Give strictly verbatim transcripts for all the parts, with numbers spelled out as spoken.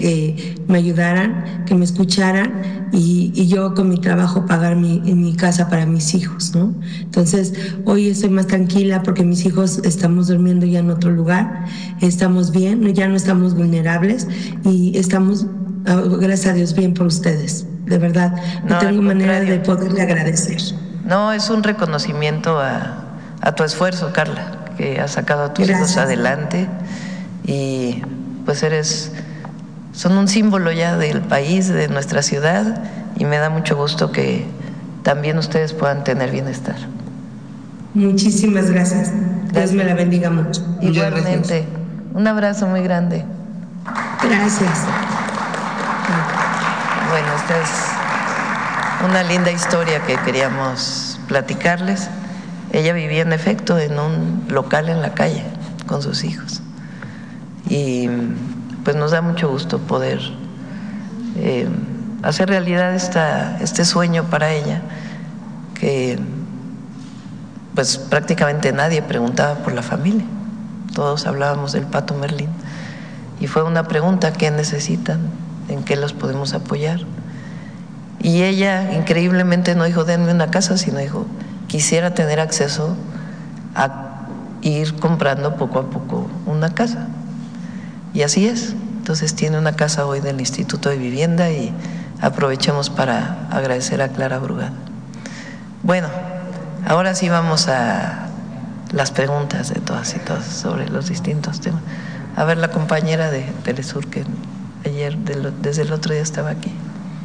eh, me ayudaran, que me escucharan y, y yo con mi trabajo pagar mi, en mi casa para mis hijos, ¿no? Entonces, hoy estoy más tranquila porque mis hijos estamos durmiendo ya en otro lugar, estamos bien, ya no estamos vulnerables y estamos, gracias a Dios, bien por ustedes. De verdad, no, no tengo manera de poderle agradecer. No, es un reconocimiento a, a tu esfuerzo, Carla, que has sacado a tus Gracias. hijos adelante y pues eres, son un símbolo ya del país, de nuestra ciudad, y me da mucho gusto que también ustedes puedan tener bienestar. Muchísimas gracias. gracias. Dios me la bendiga mucho. Igualmente, un abrazo muy grande. Gracias. Bueno, esta es una linda historia que queríamos platicarles. Ella vivía en efecto en un local en la calle con sus hijos y pues nos da mucho gusto poder eh, hacer realidad esta, este sueño para ella, que pues prácticamente nadie preguntaba por la familia, todos hablábamos del Pato Merlín y fue una pregunta: ¿qué necesitan? ¿En qué los podemos apoyar? Y ella increíblemente no dijo denme una casa, sino dijo quisiera tener acceso a ir comprando poco a poco una casa. Y así es. Entonces tiene una casa hoy del Instituto de Vivienda y aprovechemos para agradecer a Clara Brugada. Bueno, ahora sí vamos a las preguntas de todas y todos sobre los distintos temas. A ver, la compañera de Telesur que ayer, desde el otro día estaba aquí.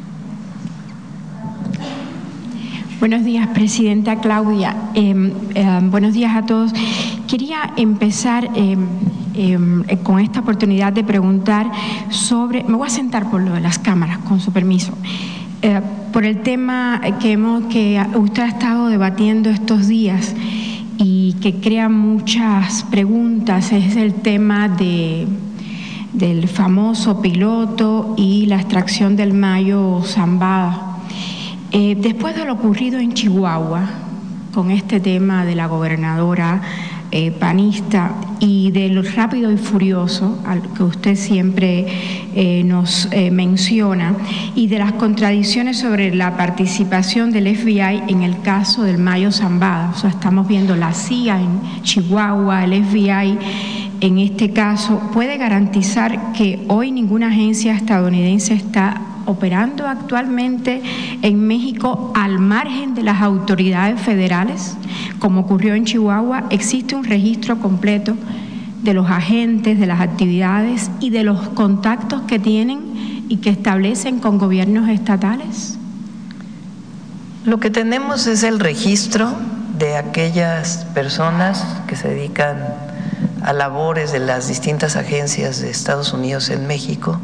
Buenos días, Presidenta Claudia. Eh, eh, buenos días a todos. Quería empezar eh, eh, con esta oportunidad de preguntar sobre, me voy a sentar por lo de las cámaras, con su permiso, eh, por el tema que, hemos, que usted ha estado debatiendo estos días y que crea muchas preguntas, es el tema de, del famoso piloto y la extracción del Mayo Zambada. Eh, después de lo ocurrido en Chihuahua, con este tema de la gobernadora eh, panista y de lo rápido y furioso al que usted siempre eh, nos eh, menciona, y de las contradicciones sobre la participación del F B I en el caso del Mayo Zambada, o sea, estamos viendo la C I A en Chihuahua, el F B I en este caso, ¿puede garantizar que hoy ninguna agencia estadounidense está operando actualmente en México al margen de las autoridades federales, como ocurrió en Chihuahua? ¿Existe un registro completo de los agentes, de las actividades y de los contactos que tienen y que establecen con gobiernos estatales? Lo que tenemos es el registro de aquellas personas que se dedican a labores de las distintas agencias de Estados Unidos en México,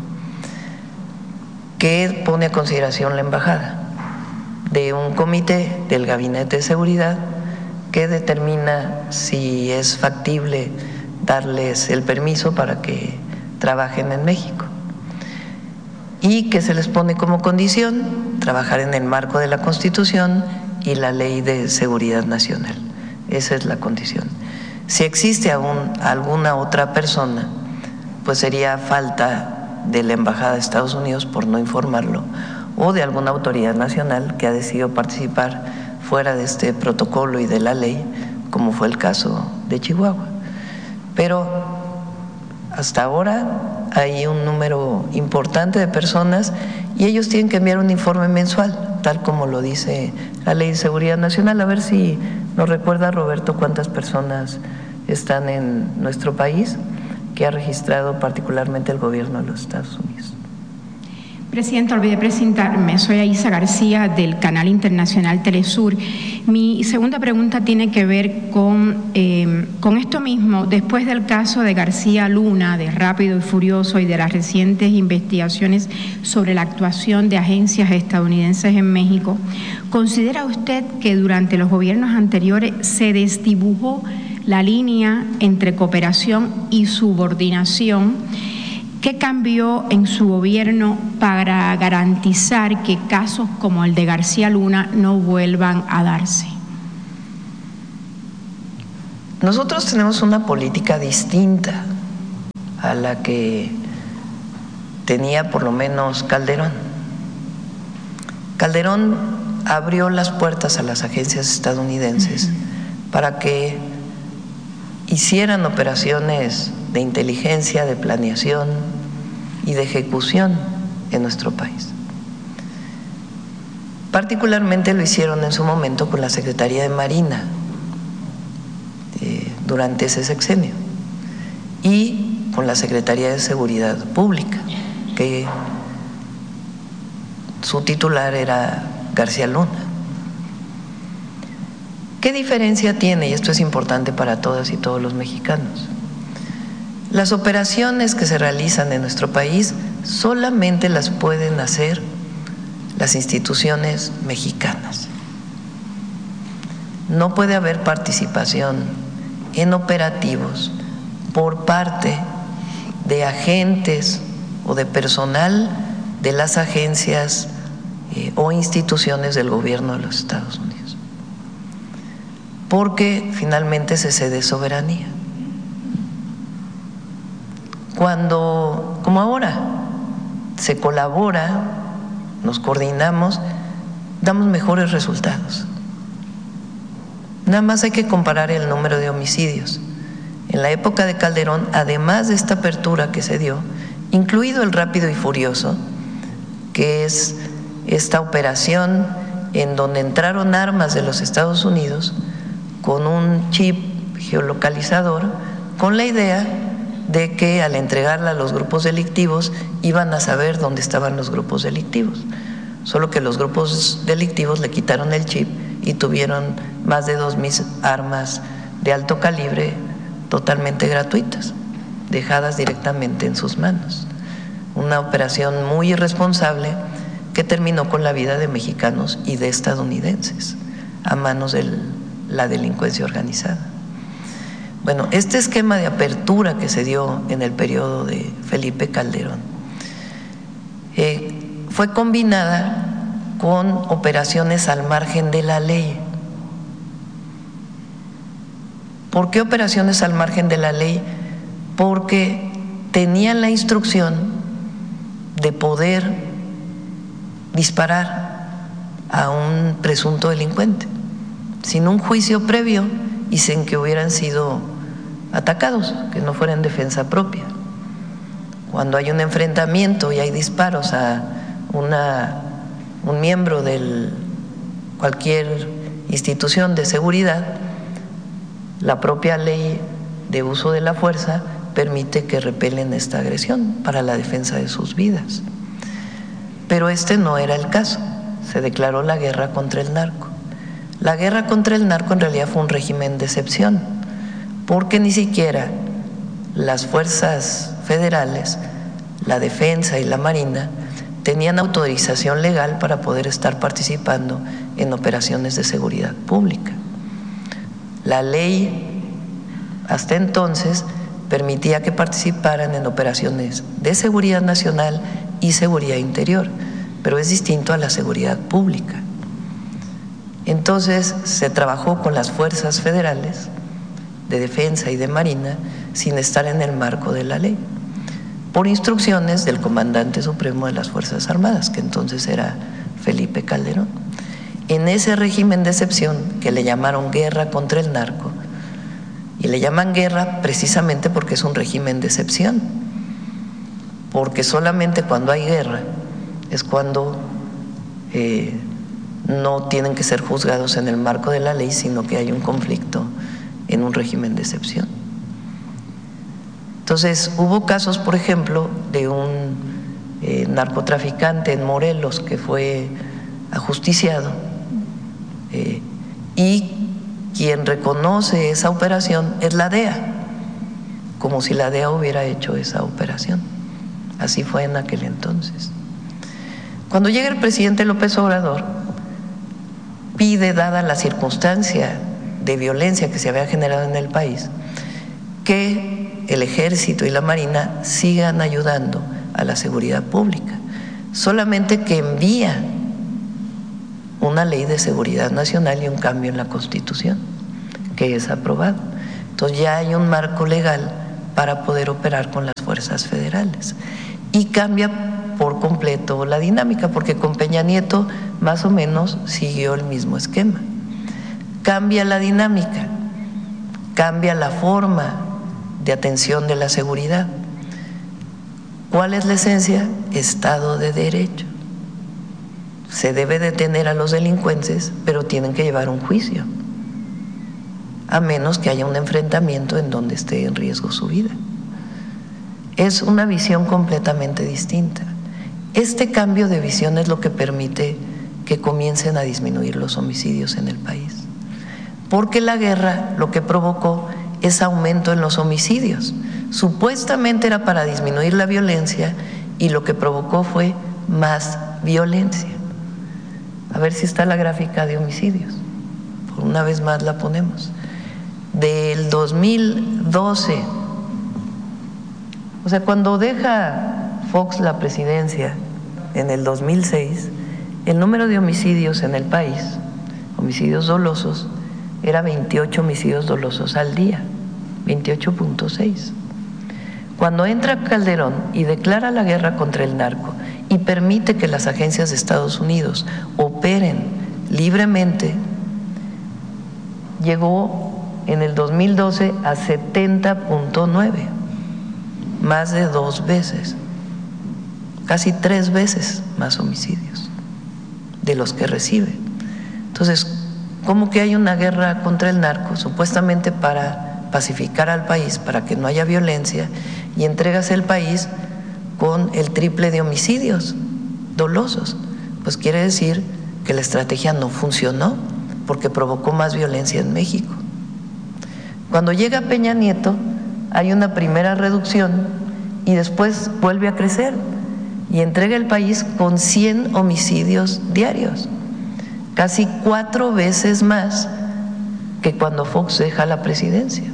que pone a consideración la embajada, de un comité del Gabinete de Seguridad que determina si es factible darles el permiso para que trabajen en México y que se les pone como condición trabajar en el marco de la Constitución y la Ley de Seguridad Nacional. Esa es la condición. Si existe aún alguna otra persona, pues sería falta de la Embajada de Estados Unidos por no informarlo, o de alguna autoridad nacional que ha decidido participar fuera de este protocolo y de la ley, como fue el caso de Chihuahua. Pero hasta ahora hay un número importante de personas y ellos tienen que enviar un informe mensual, tal como lo dice la Ley de Seguridad Nacional. A ver si nos recuerda, Roberto, cuántas personas están en nuestro país que ha registrado particularmente el gobierno de los Estados Unidos. Presidenta, olvidé presentarme, soy Aisa García del canal internacional Telesur. Mi segunda pregunta tiene que ver con, eh, con esto mismo. Después del caso de García Luna, de Rápido y Furioso, y de las recientes investigaciones sobre la actuación de agencias estadounidenses en México, ¿considera usted que durante los gobiernos anteriores se desdibujó la línea entre cooperación y subordinación? ¿Qué cambió en su gobierno para garantizar que casos como el de García Luna no vuelvan a darse? Nosotros tenemos una política distinta a la que tenía por lo menos Calderón. Calderón abrió las puertas a las agencias estadounidenses uh-huh. para que hicieran operaciones de inteligencia, de planeación y de ejecución en nuestro país. Particularmente lo hicieron en su momento con la Secretaría de Marina eh, durante ese sexenio y con la Secretaría de Seguridad Pública, que su titular era García Luna. ¿Qué diferencia tiene? Y esto es importante para todas y todos los mexicanos. Las operaciones que se realizan en nuestro país solamente las pueden hacer las instituciones mexicanas. No puede haber participación en operativos por parte de agentes o de personal de las agencias eh, o instituciones del gobierno de los Estados Unidos, porque finalmente se cede soberanía. Cuando, como ahora, se colabora, nos coordinamos, damos mejores resultados. Nada más hay que comparar el número de homicidios. En la época de Calderón, además de esta apertura que se dio, incluido el Rápido y Furioso, que es esta operación en donde entraron armas de los Estados Unidos con un chip geolocalizador, con la idea de que al entregarla a los grupos delictivos iban a saber dónde estaban los grupos delictivos. Solo que los grupos delictivos le quitaron el chip y tuvieron más de dos mil armas de alto calibre totalmente gratuitas, dejadas directamente en sus manos. Una operación muy irresponsable que terminó con la vida de mexicanos y de estadounidenses a manos de la delincuencia organizada. Bueno, este esquema de apertura que se dio en el periodo de Felipe Calderón eh, fue combinada con operaciones al margen de la ley. ¿Por qué operaciones al margen de la ley? Porque tenían la instrucción de poder disparar a un presunto delincuente sin un juicio previo y sin que hubieran sido atacados, que no fuera en defensa propia. Cuando hay un enfrentamiento y hay disparos a una, un miembro de cualquier institución de seguridad, la propia ley de uso de la fuerza permite que repelen esta agresión para la defensa de sus vidas. Pero este no era el caso, se declaró la guerra contra el narco. La guerra contra el narco en realidad fue un régimen de excepción, porque ni siquiera las fuerzas federales, la defensa y la marina, tenían autorización legal para poder estar participando en operaciones de seguridad pública. La ley hasta entonces permitía que participaran en operaciones de seguridad nacional y seguridad interior, pero es distinto a la seguridad pública. Entonces se trabajó con las fuerzas federales de defensa y de marina sin estar en el marco de la ley, por instrucciones del comandante supremo de las Fuerzas Armadas, que entonces era Felipe Calderón. En ese régimen de excepción que le llamaron guerra contra el narco, y le llaman guerra precisamente porque es un régimen de excepción, porque solamente cuando hay guerra es cuando eh, no tienen que ser juzgados en el marco de la ley, sino que hay un conflicto en un régimen de excepción. Entonces, hubo casos, por ejemplo, de un eh, narcotraficante en Morelos que fue ajusticiado eh, y quien reconoce esa operación es la D E A, como si la D E A hubiera hecho esa operación. Así fue en aquel entonces. Cuando llega el presidente López Obrador, pide, dada la circunstancia de violencia que se había generado en el país, que el ejército y la marina sigan ayudando a la seguridad pública, solamente que envía una ley de seguridad nacional y un cambio en la Constitución, que es aprobado. Entonces ya hay un marco legal para poder operar con las fuerzas federales. y cambia por completo la dinámica, porque con Peña Nieto más o menos siguió el mismo esquema. Cambia la dinámica, cambia la forma de atención de la seguridad. ¿Cuál es la esencia? Estado de Derecho. Se debe detener a los delincuentes, pero tienen que llevar un juicio, a menos que haya un enfrentamiento en donde esté en riesgo su vida. Es una visión completamente distinta. Este cambio de visión es lo que permite que comiencen a disminuir los homicidios en el país, porque la guerra lo que provocó es aumento en los homicidios. Supuestamente era para disminuir la violencia y lo que provocó fue más violencia. A ver si está la gráfica de homicidios. Por una vez más la ponemos. Del dos mil doce, o sea, cuando deja Fox la presidencia en el dos mil seis, el número de homicidios en el país, homicidios dolosos, era veintiocho homicidios dolosos al día, veintiocho punto seis. Cuando entra Calderón y declara la guerra contra el narco y permite que las agencias de Estados Unidos operen libremente, llegó en el dos mil doce a setenta punto nueve, más de dos veces, casi tres veces más homicidios de los que recibe. Entonces, ¿cómo que hay una guerra contra el narco? Supuestamente para pacificar al país, para que no haya violencia, y entregas el país con el triple de homicidios dolosos. Pues quiere decir que la estrategia no funcionó, porque provocó más violencia en México. Cuando llega Peña Nieto, hay una primera reducción y después vuelve a crecer y entrega el país con cien homicidios diarios, casi cuatro veces más que cuando Fox deja la presidencia.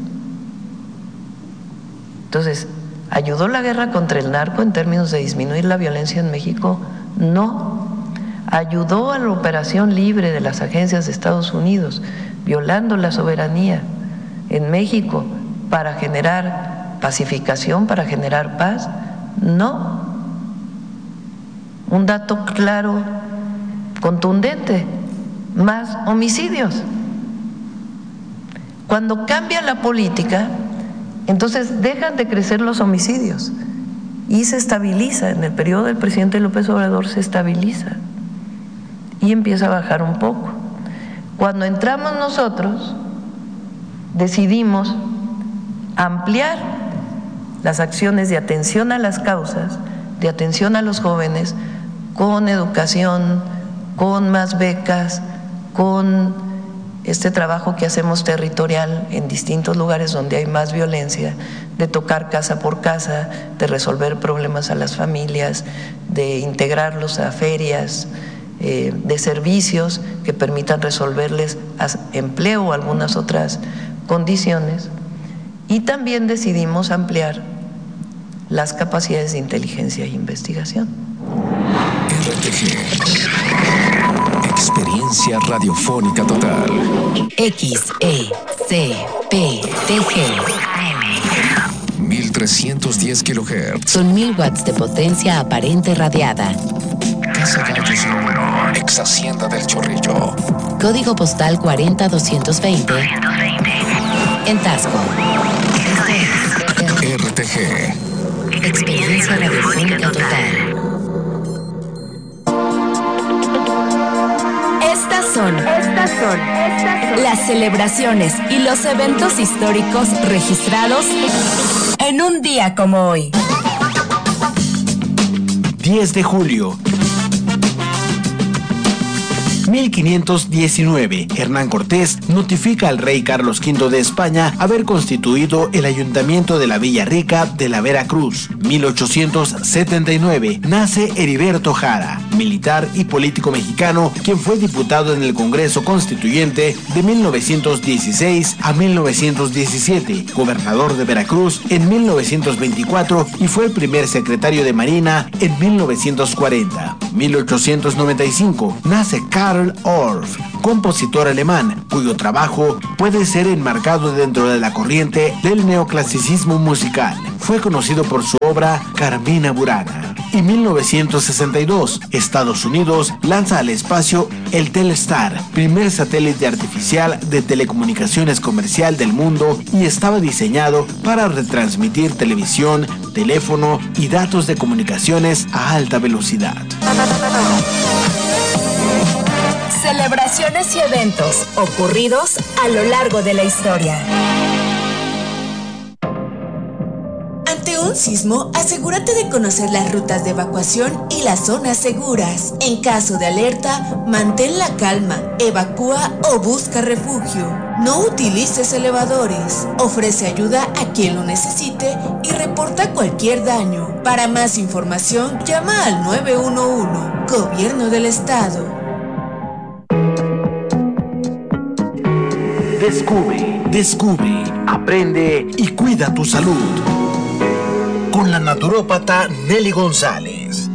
Entonces, ¿ayudó la guerra contra el narco en términos de disminuir la violencia en México? No. ¿Ayudó a la operación libre de las agencias de Estados Unidos, violando la soberanía en México para generar pacificación, para generar paz? No. Un dato claro, contundente, más homicidios. Cuando cambia la política, entonces dejan de crecer los homicidios y se estabiliza. En el periodo del presidente López Obrador se estabiliza y empieza a bajar un poco. Cuando entramos nosotros, decidimos ampliar las acciones de atención a las causas, de atención a los jóvenes, con educación, con más becas, con este trabajo que hacemos territorial en distintos lugares donde hay más violencia, de tocar casa por casa, de resolver problemas a las familias, de integrarlos a ferias, eh, de servicios que permitan resolverles empleo o algunas otras condiciones. Y también decidimos ampliar las capacidades de inteligencia e investigación. R T G. Experiencia radiofónica total. X E C P T G. mil trescientos diez kilohertz. Son mil watts de potencia aparente radiada. Casa Gallos número. Ex Hacienda del Chorrillo. Código postal cuarenta doscientos veinte. En Tasco. R T G. Experiencia radiofónica total. Estas son, estas son, estas son las celebraciones y los eventos históricos registrados en un día como hoy. diez de julio. mil quinientos diecinueve, Hernán Cortés notifica al rey Carlos quinto de España haber constituido el ayuntamiento de la Villa Rica de la Veracruz. mil ochocientos setenta y nueve, nace Heriberto Jara, militar y político mexicano, quien fue diputado en el Congreso Constituyente de mil novecientos dieciséis a mil novecientos diecisiete, gobernador de Veracruz en mil novecientos veinticuatro y fue el primer secretario de Marina en mil novecientos cuarenta. mil ochocientos noventa y cinco, nace Karl Orff, compositor alemán, cuyo trabajo puede ser enmarcado dentro de la corriente del neoclasicismo musical. Fue conocido por su obra Carmina Burana. Y mil novecientos sesenta y dos, Estados Unidos lanza al espacio el Telstar, primer satélite artificial de telecomunicaciones comercial del mundo, y estaba diseñado para retransmitir televisión, teléfono y datos de comunicaciones a alta velocidad. Celebraciones y eventos ocurridos a lo largo de la historia. Ante un sismo, asegúrate de conocer las rutas de evacuación y las zonas seguras. En caso de alerta, mantén la calma, evacúa o busca refugio. No utilices elevadores. Ofrece ayuda a quien lo necesite y reporta cualquier daño. Para más información, llama al nueve uno uno. Gobierno del Estado. Descubre, descubre, aprende y cuida tu salud. Con la naturópata Nelly González.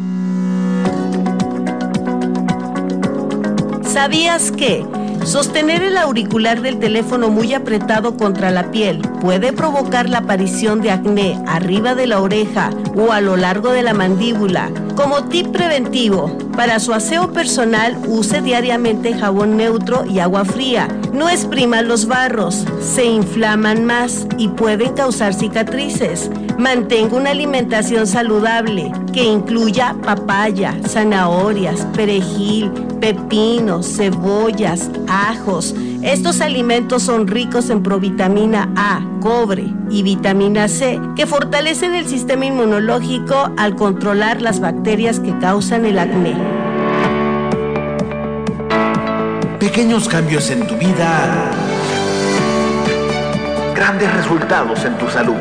¿Sabías que sostener el auricular del teléfono muy apretado contra la piel puede provocar la aparición de acné arriba de la oreja o a lo largo de la mandíbula? Como tip preventivo, para su aseo personal, use diariamente jabón neutro y agua fría. No exprima los barros, se inflaman más y pueden causar cicatrices. Mantenga una alimentación saludable que incluya papaya, zanahorias, perejil, pepinos, cebollas, ajos. Estos alimentos son ricos en provitamina A, cobre y vitamina C, que fortalecen el sistema inmunológico al controlar las bacterias que causan el acné. Pequeños cambios en tu vida, grandes resultados en tu salud.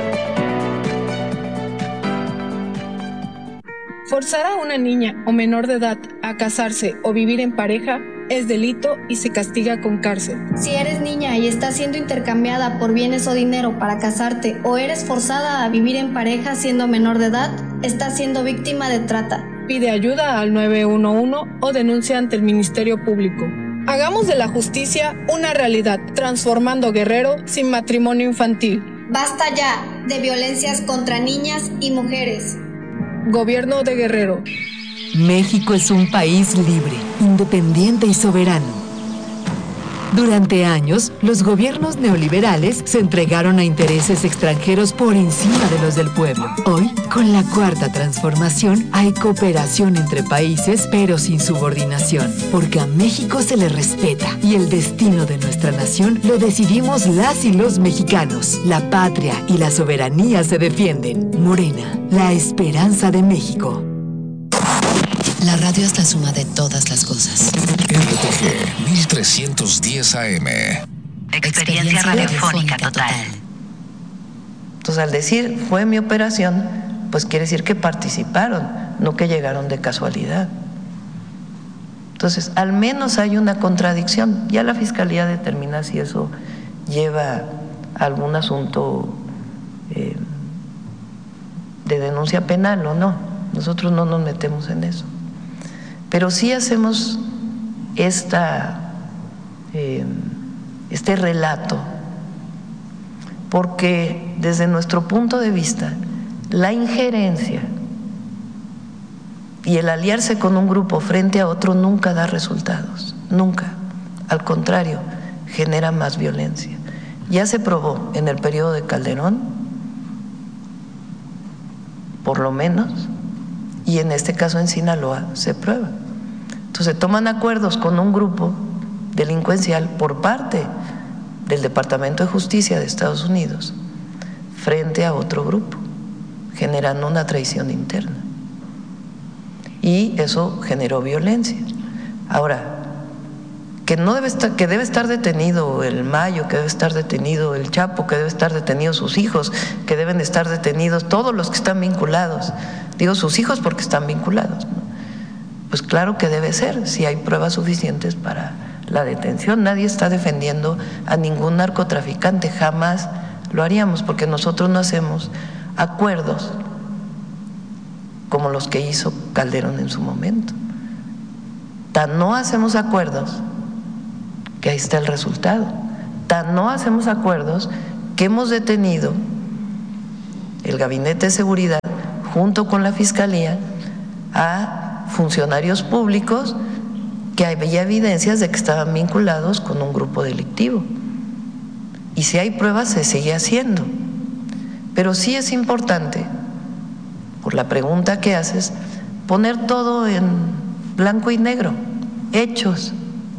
Forzar a una niña o menor de edad a casarse o vivir en pareja es delito y se castiga con cárcel. Si eres niña y estás siendo intercambiada por bienes o dinero para casarte, o eres forzada a vivir en pareja siendo menor de edad, estás siendo víctima de trata. Pide ayuda al nueve uno uno o denuncia ante el Ministerio Público. Hagamos de la justicia una realidad, transformando Guerrero sin matrimonio infantil. Basta ya de violencias contra niñas y mujeres. Gobierno de Guerrero. México es un país libre, independiente y soberano. Durante años, los gobiernos neoliberales se entregaron a intereses extranjeros por encima de los del pueblo. Hoy, con la cuarta transformación, hay cooperación entre países, pero sin subordinación, porque a México se le respeta y el destino de nuestra nación lo decidimos las y los mexicanos. La patria y la soberanía se defienden. Morena, la esperanza de México. La radio es la suma de todas las cosas. R T G mil trescientos diez A M. Experiencia radiofónica total. Entonces, al decir fue mi operación, pues quiere decir que participaron, no que llegaron de casualidad. Entonces, al menos hay una contradicción. Ya la Fiscalía determina si eso lleva a algún asunto eh, de denuncia penal o no. Nosotros no nos metemos en eso. Pero sí hacemos esta, eh, este relato porque desde nuestro punto de vista la injerencia y el aliarse con un grupo frente a otro nunca da resultados, nunca. Al contrario, genera más violencia. Ya se probó en el periodo de Calderón, por lo menos, y en este caso en Sinaloa se prueba. Entonces toman acuerdos con un grupo delincuencial por parte del Departamento de Justicia de Estados Unidos frente a otro grupo, generando una traición interna. Y eso generó violencia. Ahora, que no debe estar, que debe estar detenido el Mayo, que debe estar detenido el Chapo, que debe estar detenidos sus hijos, que deben estar detenidos todos los que están vinculados. Digo sus hijos porque están vinculados, ¿no? Pues claro que debe ser, si hay pruebas suficientes para la detención. Nadie está defendiendo a ningún narcotraficante, jamás lo haríamos, porque nosotros no hacemos acuerdos como los que hizo Calderón en su momento. Tan no hacemos acuerdos que ahí está el resultado. Tan no hacemos acuerdos que hemos detenido el Gabinete de Seguridad junto con la Fiscalía, a funcionarios públicos que había evidencias de que estaban vinculados con un grupo delictivo. Y si hay pruebas, se sigue haciendo. Pero sí es importante, por la pregunta que haces, poner todo en blanco y negro, hechos.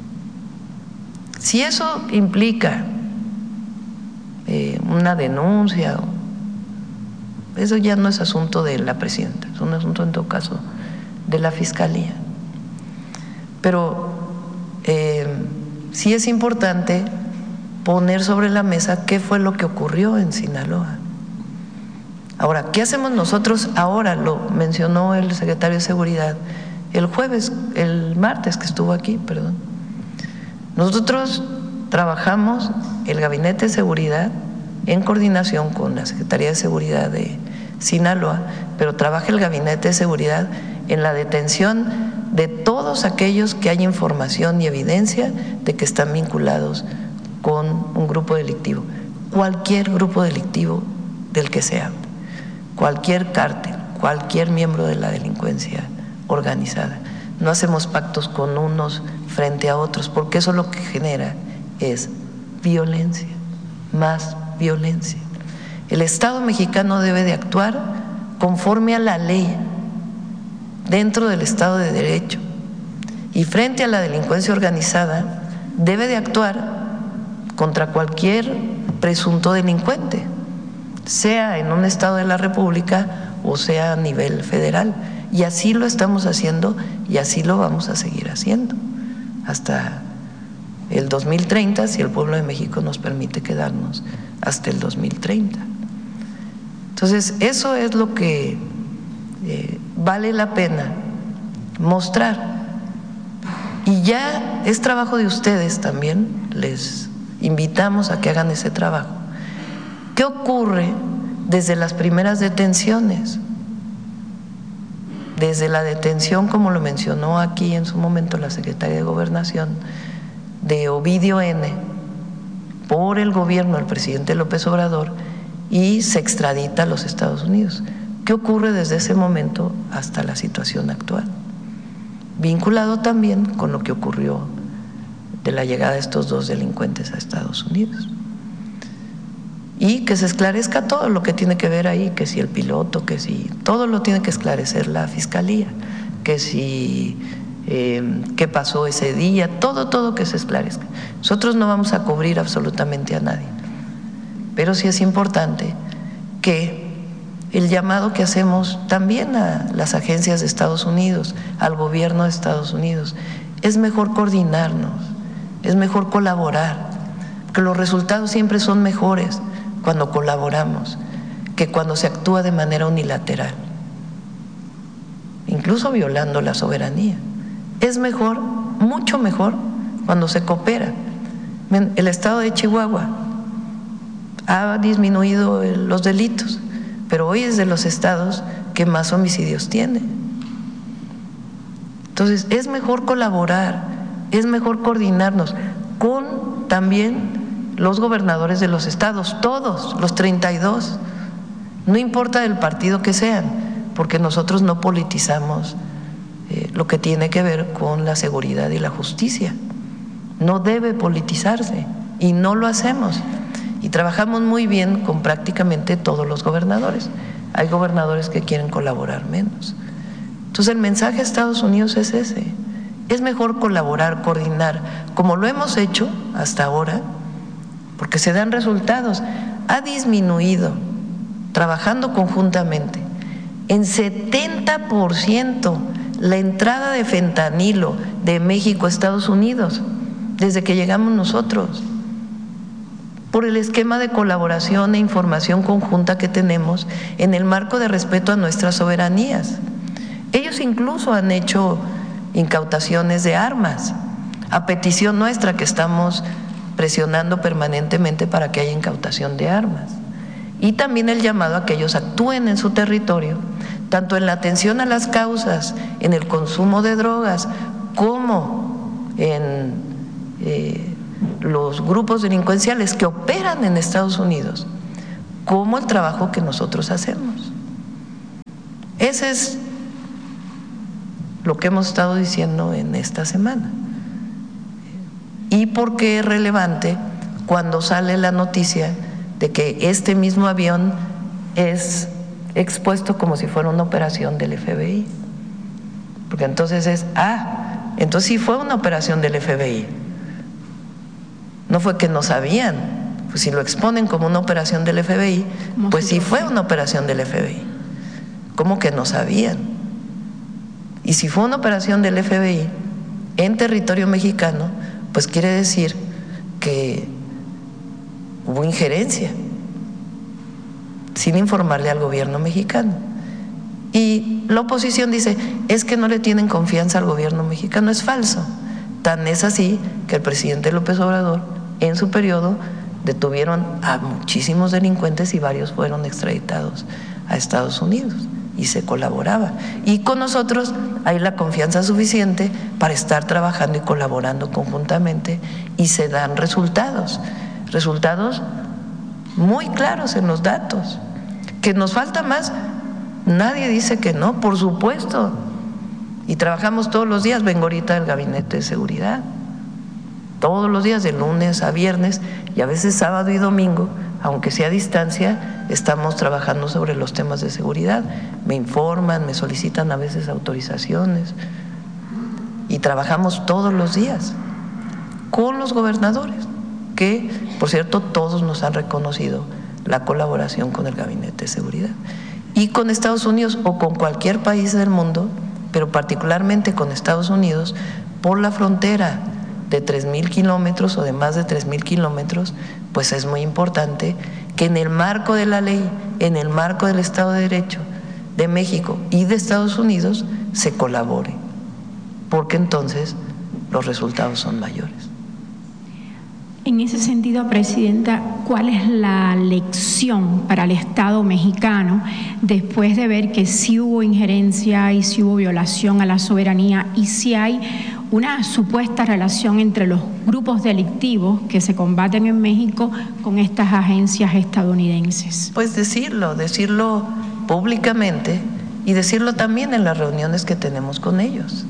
Si eso implica eh, una denuncia, eso ya no es asunto de la presidenta, es un asunto en todo caso de la Fiscalía. Pero eh, sí es importante poner sobre la mesa qué fue lo que ocurrió en Sinaloa. Ahora, ¿qué hacemos nosotros ahora? Lo mencionó el secretario de Seguridad el jueves, el martes que estuvo aquí, perdón. Nosotros trabajamos, el Gabinete de Seguridad, en coordinación con la Secretaría de Seguridad de Sinaloa, pero trabaja el Gabinete de Seguridad en la detención de todos aquellos que hay información y evidencia de que están vinculados con un grupo delictivo, cualquier grupo delictivo del que sea, cualquier cártel, cualquier miembro de la delincuencia organizada. No hacemos pactos con unos frente a otros, porque eso lo que genera es violencia, más violencia. El Estado mexicano debe de actuar conforme a la ley, dentro del Estado de Derecho, y frente a la delincuencia organizada debe de actuar contra cualquier presunto delincuente, sea en un estado de la República o sea a nivel federal. Y así lo estamos haciendo y así lo vamos a seguir haciendo hasta el dos mil treinta, si el pueblo de México nos permite quedarnos hasta el dos mil treinta. Entonces, eso es lo que eh, vale la pena mostrar. Y ya es trabajo de ustedes también, les invitamos a que hagan ese trabajo. ¿Qué ocurre desde las primeras detenciones? Desde la detención, como lo mencionó aquí en su momento la secretaria de Gobernación, de Ovidio N. por el gobierno del presidente López Obrador, y se extradita a los Estados Unidos. ¿Qué ocurre desde ese momento hasta la situación actual? Vinculado también con lo que ocurrió de la llegada de estos dos delincuentes a Estados Unidos. Y que se esclarezca todo lo que tiene que ver ahí, que si el piloto, que si todo lo tiene que esclarecer la Fiscalía, que si eh, qué pasó ese día, todo, todo que se esclarezca. Nosotros no vamos a cubrir absolutamente a nadie, pero sí es importante que el llamado que hacemos también a las agencias de Estados Unidos, al gobierno de Estados Unidos, es mejor coordinarnos, es mejor colaborar, que los resultados siempre son mejores cuando colaboramos que cuando se actúa de manera unilateral, incluso violando la soberanía. Es mejor, mucho mejor, cuando se coopera. El estado de Chihuahua ha disminuido los delitos, pero hoy es de los estados que más homicidios tiene. Entonces, es mejor colaborar, es mejor coordinarnos con también los gobernadores de los estados, todos, los treinta y dos, no importa del partido que sean, porque nosotros no politizamos eh, lo que tiene que ver con la seguridad y la justicia. No debe politizarse y no lo hacemos. Y trabajamos muy bien con prácticamente todos los gobernadores. Hay gobernadores que quieren colaborar menos. Entonces el mensaje a Estados Unidos es ese: es mejor colaborar, coordinar, como lo hemos hecho hasta ahora, porque se dan resultados. Ha disminuido, trabajando conjuntamente, en setenta por ciento la entrada de fentanilo de México a Estados Unidos desde que llegamos nosotros, por el esquema de colaboración e información conjunta que tenemos en el marco de respeto a nuestras soberanías. Ellos incluso han hecho incautaciones de armas, a petición nuestra, que estamos presionando permanentemente para que haya incautación de armas. Y también el llamado a que ellos actúen en su territorio, tanto en la atención a las causas, en el consumo de drogas, como en eh, los grupos delincuenciales que operan en Estados Unidos, como el trabajo que nosotros hacemos. Ese es lo que hemos estado diciendo en esta semana. ¿Y por qué es relevante cuando sale la noticia de que este mismo avión es expuesto como si fuera una operación del F B I? Porque entonces es, ah, entonces sí fue una operación del F B I. No fue que no sabían, pues si lo exponen como una operación del F B I, pues sí fue una operación del F B I. ¿Cómo que no sabían? Y si fue una operación del F B I en territorio mexicano, pues quiere decir que hubo injerencia sin informarle al gobierno mexicano. Y la oposición dice, es que no le tienen confianza al gobierno mexicano. Es falso. Tan es así que el presidente López Obrador, en su periodo, detuvieron a muchísimos delincuentes y varios fueron extraditados a Estados Unidos y se colaboraba. Y con nosotros hay la confianza suficiente para estar trabajando y colaborando conjuntamente y se dan resultados, resultados muy claros en los datos. ¿Que nos falta más? Nadie dice que no, por supuesto. Y trabajamos todos los días. Vengo ahorita del Gabinete de Seguridad. Todos los días, de lunes a viernes y a veces sábado y domingo, aunque sea a distancia, estamos trabajando sobre los temas de seguridad. Me informan, me solicitan a veces autorizaciones y trabajamos todos los días con los gobernadores, que, por cierto, todos nos han reconocido la colaboración con el Gabinete de Seguridad. Y con Estados Unidos o con cualquier país del mundo, pero particularmente con Estados Unidos, por la frontera de tres mil kilómetros o de más de tres mil kilómetros, pues es muy importante que en el marco de la ley, en el marco del Estado de Derecho de México y de Estados Unidos, se colabore, porque entonces los resultados son mayores. En ese sentido, Presidenta, ¿cuál es la lección para el Estado mexicano después de ver que sí hubo injerencia y sí hubo violación a la soberanía y sí hay una supuesta relación entre los grupos delictivos que se combaten en México con estas agencias estadounidenses? Pues decirlo, decirlo públicamente y decirlo también en las reuniones que tenemos con ellos.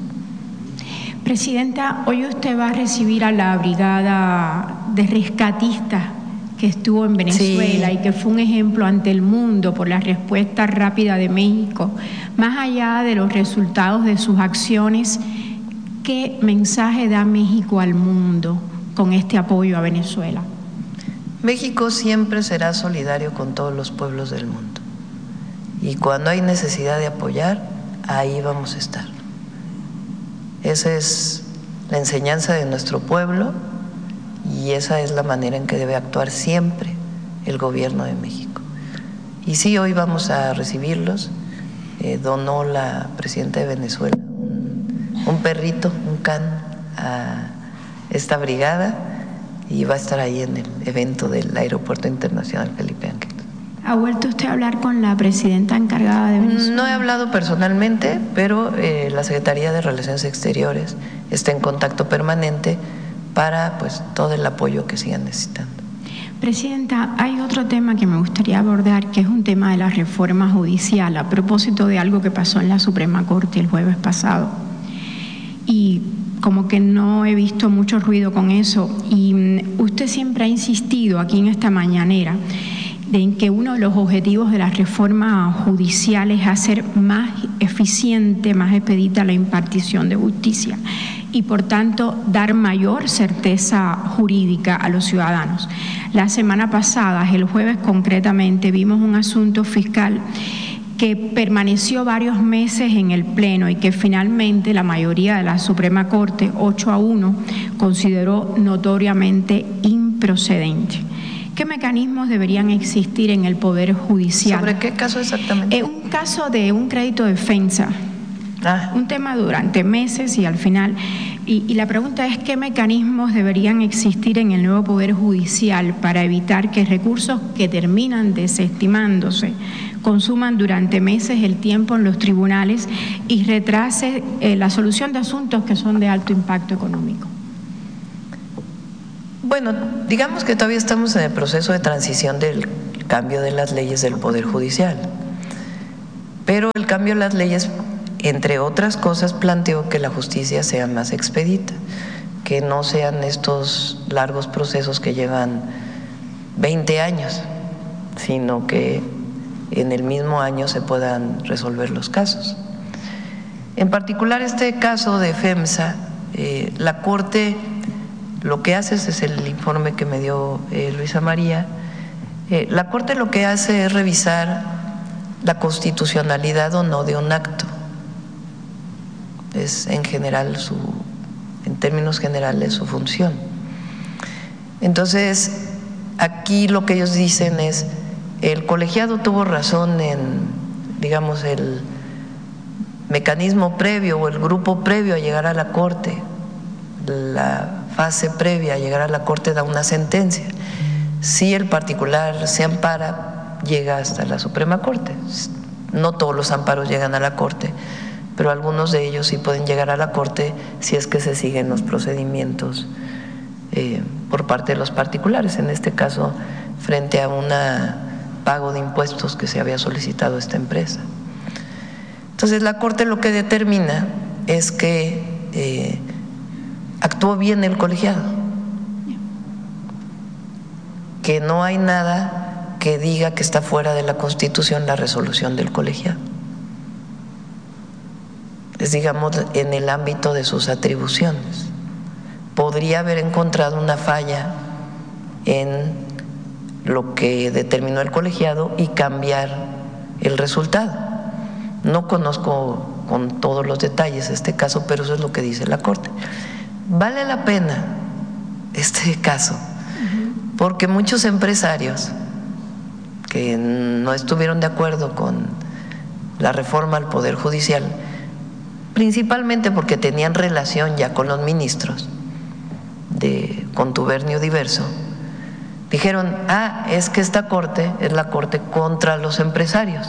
Presidenta, hoy usted va a recibir a la brigada de rescatistas que estuvo en Venezuela sí. y que fue un ejemplo ante el mundo por la respuesta rápida de México. Más allá de los resultados de sus acciones, ¿qué mensaje da México al mundo con este apoyo a Venezuela? México siempre será solidario con todos los pueblos del mundo. Y cuando hay necesidad de apoyar, ahí vamos a estar. Esa es la enseñanza de nuestro pueblo y esa es la manera en que debe actuar siempre el gobierno de México. Y sí, hoy vamos a recibirlos. Eh, donó la presidenta de Venezuela un, un perrito, un can, a esta brigada y va a estar ahí en el evento del Aeropuerto Internacional Felipe Ángeles. ¿Ha vuelto usted a hablar con la presidenta encargada de Venezuela? No he hablado personalmente, pero eh, la Secretaría de Relaciones Exteriores está en contacto permanente para pues todo el apoyo que sigan necesitando. Presidenta, hay otro tema que me gustaría abordar, que es un tema de la reforma judicial, a propósito de algo que pasó en la Suprema Corte el jueves pasado. Y como que no he visto mucho ruido con eso, y usted siempre ha insistido aquí en esta mañanera en que uno de los objetivos de la reforma judicial es hacer más eficiente, más expedita la impartición de justicia y por tanto dar mayor certeza jurídica a los ciudadanos. La semana pasada, el jueves concretamente, vimos un asunto fiscal que permaneció varios meses en el Pleno y que finalmente la mayoría de la Suprema Corte, ocho a uno, consideró notoriamente improcedente. ¿Qué mecanismos deberían existir en el Poder Judicial? ¿Sobre qué caso exactamente? Es un caso de un crédito de defensa, ah. un tema durante meses y al final. Y, y la pregunta es, ¿qué mecanismos deberían existir en el nuevo Poder Judicial para evitar que recursos que terminan desestimándose consuman durante meses el tiempo en los tribunales y retrase eh, la solución de asuntos que son de alto impacto económico? Bueno, digamos que todavía estamos en el proceso de transición del cambio de las leyes del Poder Judicial. Pero el cambio de las leyes, entre otras cosas, planteó que la justicia sea más expedita, que no sean estos largos procesos que llevan veinte años, sino que en el mismo año se puedan resolver los casos. En particular este caso de FEMSA, eh, la Corte lo que hace, ese es el informe que me dio eh, Luisa María, eh, la Corte lo que hace es revisar la constitucionalidad o no de un acto. Es en general su, en términos generales, su función. Entonces, aquí lo que ellos dicen es, el colegiado tuvo razón en, digamos, el mecanismo previo o el grupo previo a llegar a la Corte, la fase previa a llegar a la Corte da una sentencia. Si el particular se ampara, llega hasta la Suprema Corte. No todos los amparos llegan a la Corte, pero algunos de ellos sí pueden llegar a la Corte si es que se siguen los procedimientos eh, por parte de los particulares, en este caso frente a un pago de impuestos que se había solicitado a esta empresa. Entonces la Corte lo que determina es que eh, actuó bien el colegiado, que no hay nada que diga que está fuera de la Constitución la resolución del colegiado. Es, digamos, en el ámbito de sus atribuciones. Podría haber encontrado una falla en lo que determinó el colegiado y cambiar el resultado. No conozco con todos los detalles este caso, pero eso es lo que dice la Corte. Vale la pena este caso, porque muchos empresarios que no estuvieron de acuerdo con la reforma al Poder Judicial, principalmente porque tenían relación ya con los ministros de contubernio diverso, dijeron, ah, es que esta corte es la corte contra los empresarios.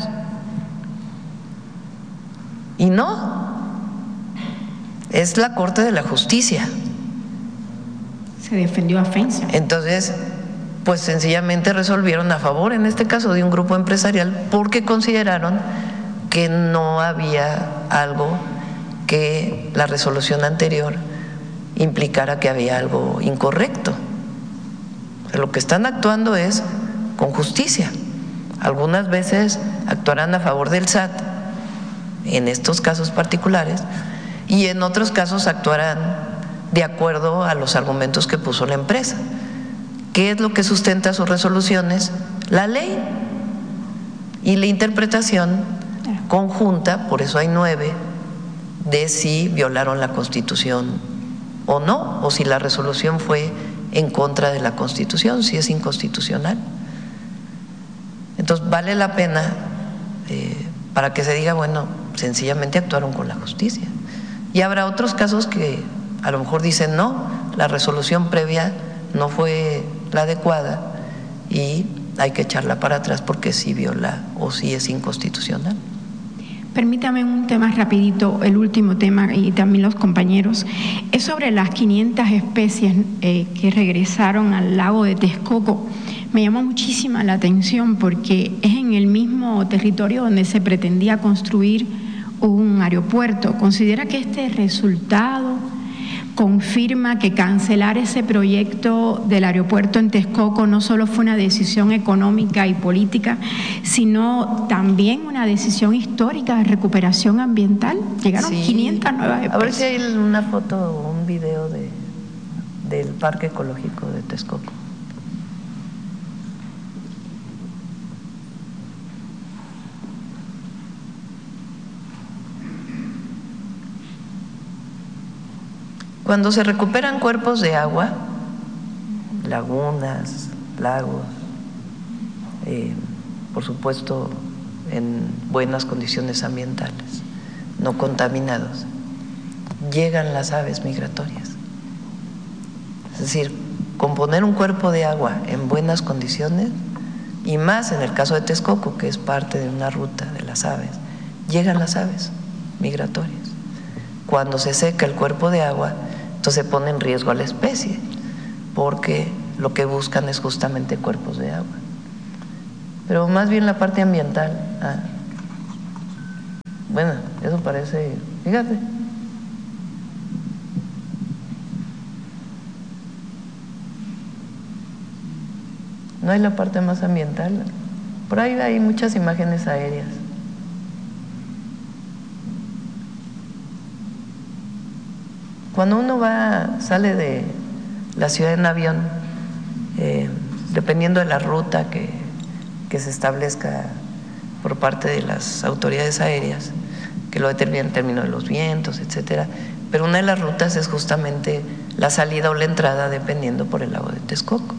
Y no, es la Corte de la Justicia. Se defendió a FEMSA. Entonces, pues sencillamente resolvieron a favor, en este caso de un grupo empresarial, porque consideraron que no había algo que la resolución anterior implicara que había algo incorrecto. O sea, lo que están actuando es con justicia. Algunas veces actuarán a favor del S A T en estos casos particulares y en otros casos actuarán de acuerdo a los argumentos que puso la empresa. ¿Qué es lo que sustenta sus resoluciones? La ley y la interpretación conjunta, por eso hay nueve, de si violaron la Constitución o no, o si la resolución fue en contra de la Constitución, si es inconstitucional. Entonces vale la pena eh, para que se diga, bueno, sencillamente actuaron con la justicia. Y habrá otros casos que a lo mejor dicen, no, la resolución previa no fue la adecuada y hay que echarla para atrás porque sí viola o sí es inconstitucional. Permítame un tema rapidito, el último tema, y también los compañeros, es sobre las quinientas especies eh, que regresaron al lago de Texcoco. Me llamó muchísima la atención porque es en el mismo territorio donde se pretendía construir un aeropuerto. ¿Considera que este resultado confirma que cancelar ese proyecto del aeropuerto en Texcoco no solo fue una decisión económica y política, sino también una decisión histórica de recuperación ambiental? Llegaron sí. quinientas nuevas especies. A ver si hay una foto o un video de, del Parque Ecológico de Texcoco. Cuando se recuperan cuerpos de agua, lagunas, lagos, eh, por supuesto en buenas condiciones ambientales, no contaminados, llegan las aves migratorias. Es decir, componer un cuerpo de agua en buenas condiciones, y más en el caso de Texcoco, que es parte de una ruta de las aves, llegan las aves migratorias. Cuando se seca el cuerpo de agua, entonces se pone en riesgo a la especie, porque lo que buscan es justamente cuerpos de agua. Pero más bien la parte ambiental. ¿ah? Bueno, eso parece, fíjate. No hay la parte más ambiental. Por ahí hay muchas imágenes aéreas. Cuando uno va, sale de la ciudad en avión, eh, dependiendo de la ruta que, que se establezca por parte de las autoridades aéreas, que lo determinan en términos de los vientos, etcétera, pero una de las rutas es justamente la salida o la entrada dependiendo por el lago de Texcoco.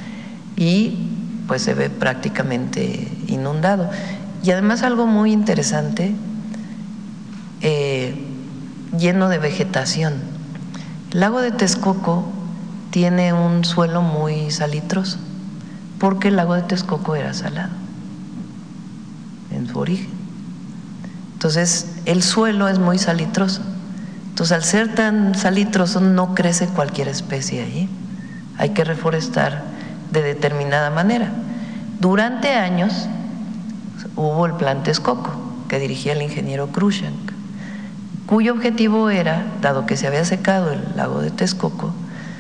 Y pues se ve prácticamente inundado. Y además algo muy interesante, eh, lleno de vegetación. El lago de Texcoco tiene un suelo muy salitroso, porque el lago de Texcoco era salado en su origen. Entonces el suelo es muy salitroso. Entonces al ser tan salitroso no crece cualquier especie allí. Hay que reforestar de determinada manera. Durante años hubo el Plan Texcoco, que dirigía el ingeniero Cruikshank, cuyo objetivo era, dado que se había secado el lago de Texcoco,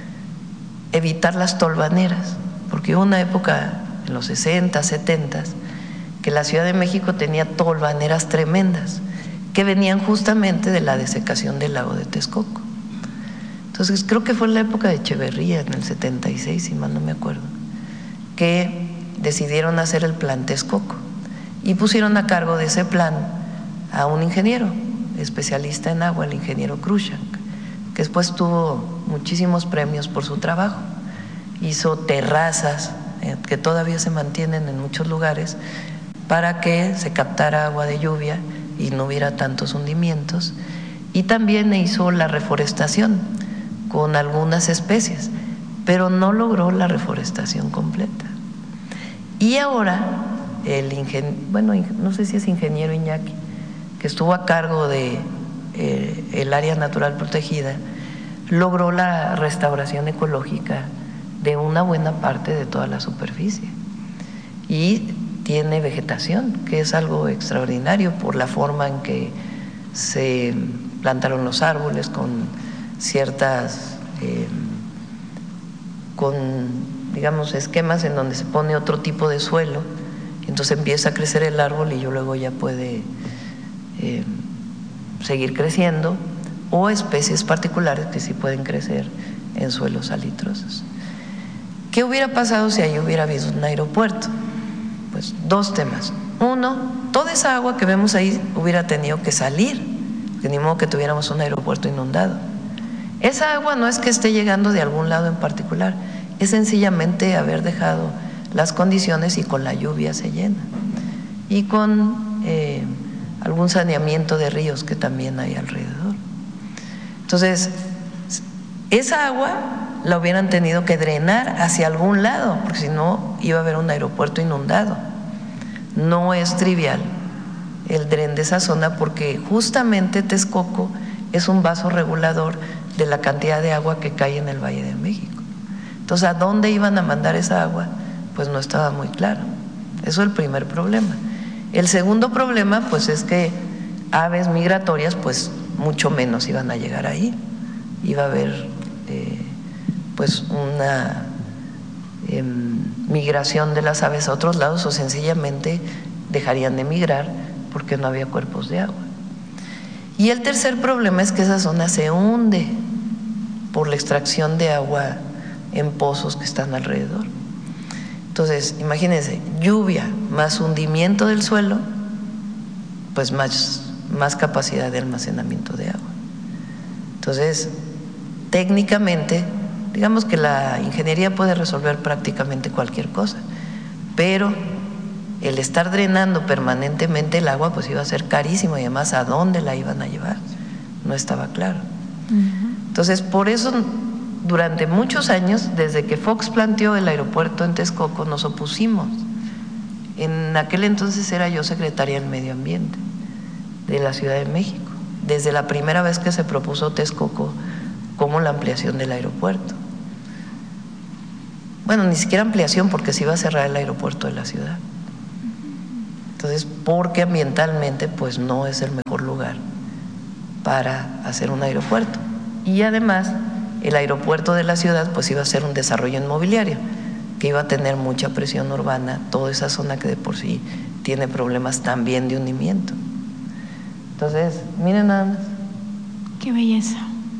evitar las tolvaneras, porque hubo una época en los sesenta, setenta, que la Ciudad de México tenía tolvaneras tremendas, que venían justamente de la desecación del lago de Texcoco. Entonces creo que fue en la época de Echeverría, en el setenta y seis, si mal no me acuerdo, que decidieron hacer el Plan Texcoco y pusieron a cargo de ese plan a un ingeniero especialista en agua, el ingeniero Cruikshank, que después tuvo muchísimos premios por su trabajo. Hizo terrazas eh, que todavía se mantienen en muchos lugares para que se captara agua de lluvia y no hubiera tantos hundimientos, y también hizo la reforestación con algunas especies, pero no logró la reforestación completa. Y ahora el ingeniero, bueno, no sé si es ingeniero Iñaki, que estuvo a cargo de eh, el área natural protegida, logró la restauración ecológica de una buena parte de toda la superficie y tiene vegetación, que es algo extraordinario por la forma en que se plantaron los árboles con ciertas eh, con digamos esquemas en donde se pone otro tipo de suelo, entonces empieza a crecer el árbol y luego ya puede eh, seguir creciendo, o especies particulares que sí pueden crecer en suelos salitrosos. ¿Qué hubiera pasado si ahí hubiera habido un aeropuerto? Pues dos temas. Uno, toda esa agua que vemos ahí hubiera tenido que salir, porque ni modo que tuviéramos un aeropuerto inundado. Esa agua no es que esté llegando de algún lado en particular, es sencillamente haber dejado las condiciones y con la lluvia se llena. Y con eh, algún saneamiento de ríos que también hay alrededor. Entonces, esa agua la hubieran tenido que drenar hacia algún lado, porque si no iba a haber un aeropuerto inundado. No es trivial el dren de esa zona, porque justamente Texcoco es un vaso regulador de la cantidad de agua que cae en el Valle de México. Entonces, ¿a dónde iban a mandar esa agua? Pues no estaba muy claro. Eso es el primer problema. El segundo problema, pues, es que aves migratorias, pues, mucho menos iban a llegar ahí. Iba a haber, eh, pues, una eh, migración de las aves a otros lados, o sencillamente dejarían de migrar porque no había cuerpos de agua. Y el tercer problema es que esa zona se hunde por la extracción de agua en pozos que están alrededor. Entonces, imagínense, lluvia más hundimiento del suelo, pues más, más capacidad de almacenamiento de agua. Entonces, técnicamente, digamos que la ingeniería puede resolver prácticamente cualquier cosa, pero el estar drenando permanentemente el agua, pues iba a ser carísimo, y además ¿a dónde la iban a llevar? No estaba claro. Uh-huh. Entonces, por eso durante muchos años, desde que Fox planteó el aeropuerto en Texcoco, nos opusimos. En aquel entonces era yo secretaria del Medio Ambiente de la Ciudad de México, desde la primera vez que se propuso Texcoco como la ampliación del aeropuerto. Bueno, ni siquiera ampliación, porque se iba a cerrar el aeropuerto de la ciudad. Entonces, porque ambientalmente pues no es el mejor lugar para hacer un aeropuerto. Y además, el aeropuerto de la ciudad pues iba a ser un desarrollo inmobiliario, que iba a tener mucha presión urbana, toda esa zona que de por sí tiene problemas también de hundimiento. Entonces, miren nada más. Qué belleza.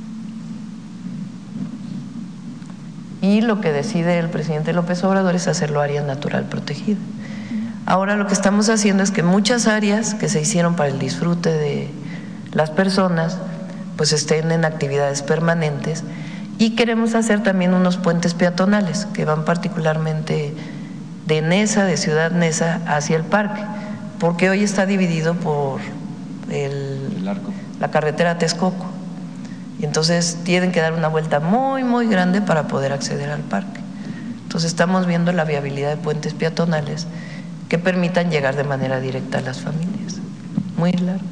Y lo que decide el presidente López Obrador es hacerlo área natural protegida. Ahora lo que estamos haciendo es que muchas áreas que se hicieron para el disfrute de las personas pues estén en actividades permanentes, y queremos hacer también unos puentes peatonales que van particularmente de Neza, de Ciudad Neza hacia el parque, porque hoy está dividido por el, el arco. la carretera Texcoco, y entonces tienen que dar una vuelta muy muy grande para poder acceder al parque. Entonces estamos viendo la viabilidad de puentes peatonales que permitan llegar de manera directa a las familias. Muy largo.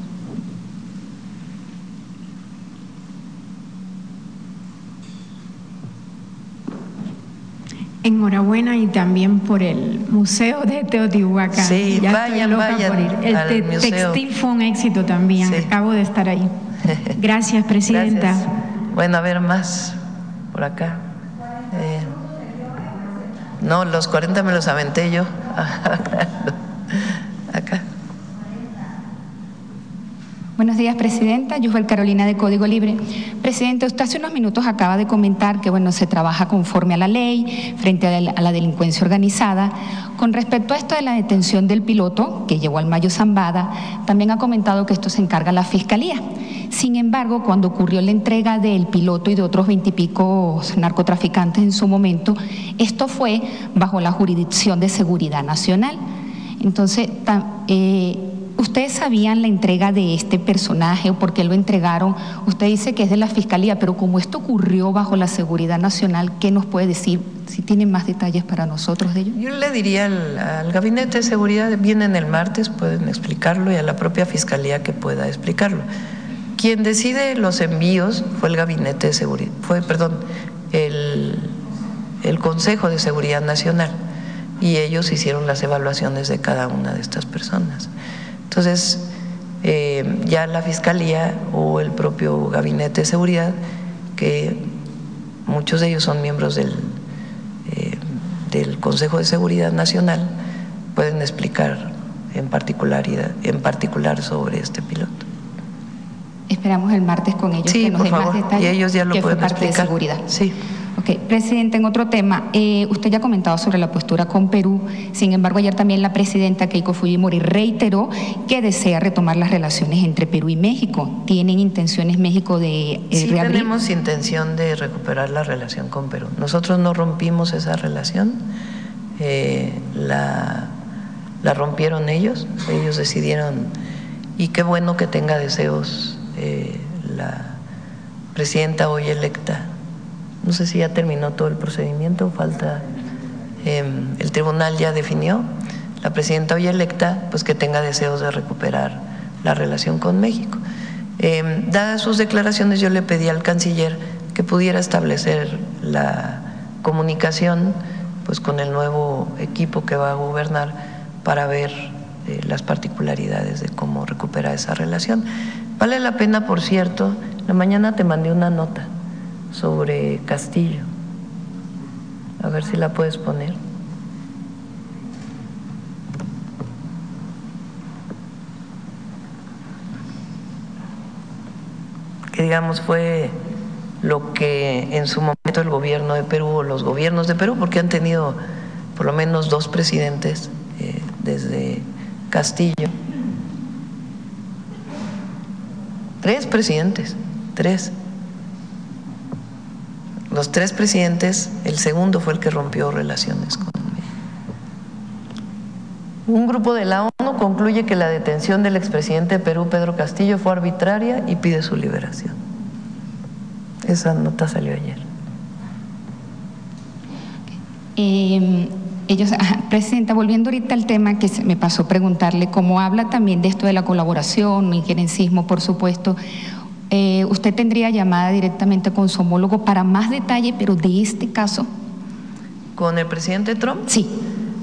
Enhorabuena, y también por el Museo de Teotihuacán. Sí, ya vayan, estoy loca vayan por ir. El al te museo. textil fue un éxito también, Sí. acabo de estar ahí. Gracias, presidenta. Gracias. Bueno, a ver más por acá. Eh, no, los cuarenta me los aventé yo. Acá. Buenos días, presidenta. Yusbel Carolina, de Código Libre. Presidente, usted hace unos minutos acaba de comentar que bueno, se trabaja conforme a la ley frente a la, a la delincuencia organizada. Con respecto a esto de la detención del piloto que llevó al Mayo Zambada, también ha comentado que esto se encarga la Fiscalía. Sin embargo, cuando ocurrió la entrega del piloto y de otros veintipico narcotraficantes en su momento, esto fue bajo la jurisdicción de Seguridad Nacional. Entonces, eh, ¿ustedes sabían la entrega de este personaje o por qué lo entregaron? Usted dice que es de la Fiscalía, pero como esto ocurrió bajo la Seguridad Nacional, ¿qué nos puede decir? Si tienen más detalles para nosotros de ello. Yo le diría al, al Gabinete de Seguridad, vienen el martes, pueden explicarlo, y a la propia Fiscalía que pueda explicarlo. Quien decide los envíos fue el Gabinete de Seguridad, fue, perdón, el, el Consejo de Seguridad Nacional, y ellos hicieron las evaluaciones de cada una de estas personas. Entonces, eh, ya la Fiscalía o el propio Gabinete de Seguridad, que muchos de ellos son miembros del, eh, del Consejo de Seguridad Nacional, pueden explicar en particularidad, en particular sobre este piloto. Esperamos el martes con ellos sí, que nos den más detalles. Y ellos ya lo que pueden fue parte explicar. De seguridad. Sí. Ok, presidente, en otro tema, eh, usted ya ha comentado sobre la postura con Perú. Sin embargo, ayer también la presidenta Keiko Fujimori reiteró que desea retomar las relaciones entre Perú y México. ¿Tienen intenciones México de eh, sí, reabrir? Tenemos intención de recuperar la relación con Perú. Nosotros no rompimos esa relación, eh, la, la rompieron ellos, ellos decidieron, y qué bueno que tenga deseos eh, la presidenta hoy electa. No sé si ya terminó todo el procedimiento, falta, eh, el tribunal ya definió, la presidenta hoy electa, pues que tenga deseos de recuperar la relación con México. Eh, dadas sus declaraciones, yo le pedí al canciller que pudiera establecer la comunicación pues con el nuevo equipo que va a gobernar para ver eh, las particularidades de cómo recuperar esa relación. Vale la pena, por cierto, la mañana te mandé una nota sobre Castillo, a ver si la puedes poner. Que digamos fue lo que en su momento el gobierno de Perú o los gobiernos de Perú, porque han tenido por lo menos dos presidentes eh, desde Castillo, tres presidentes, tres. Los tres presidentes, el segundo fue el que rompió relaciones con México. Un grupo de la ONU concluye que la detención del expresidente de Perú, Pedro Castillo, fue arbitraria y pide su liberación. Esa nota salió ayer. Eh, ellos, presidenta, volviendo ahorita al tema que se me pasó preguntarle, como habla también de esto de la colaboración, injerencismo, por supuesto, Eh, ¿usted tendría llamada directamente con su homólogo para más detalle, pero de este caso? ¿Con el presidente Trump? Sí.